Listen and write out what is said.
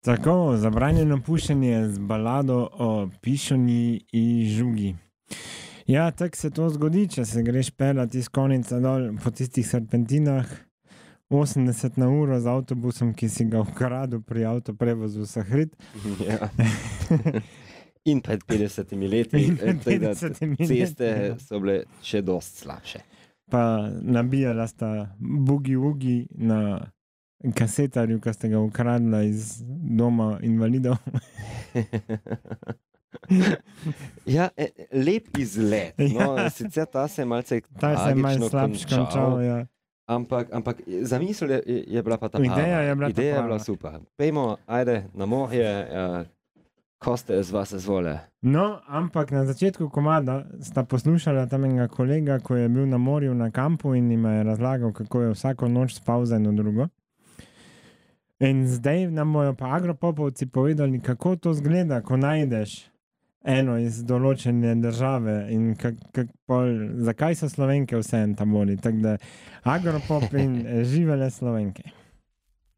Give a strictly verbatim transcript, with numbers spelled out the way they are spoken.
Tako, zabranjeno pušenje z balado o pišoni in žugi. Ja, tako se to zgodi, če se greš pelati iz Konjica dol po tistih serpentinah, osemdeset na uro z avtobusom, ki si ga ukradel pri avtoprevozu Sahrid. Ja. In pred petdesetimi leti, In pred petdesetimi leti, ceste ja. so bile še dost slabše. Pa nabijala sta bugi-wugi na kasetarju, ki ste ga ukradla iz doma invalidov. Ja, e, lep izlet. No, Ja. sicer ta se je malce Ta se je malo tragično slabš končal, ja. Ampak, ampak zamisel je, je bila pa ta Ideja prava. je bila ta Ideja je prava. bila super. Pejmo, ajde, na morje, uh, ko ste z vas izvole. No, ampak na začetku komada sta poslušala tam enega kolega, ko je bil na morju na kampu in jima je razlagal, kako je vsako noč spal za eno drugo. In zdaj nam bojo pa agropopovci povedali, kako to zgleda, ko najdeš eno iz določene države in kak, kak pol, zakaj so Slovenke vse en tam boli. Tako da agropop in živele Slovenke.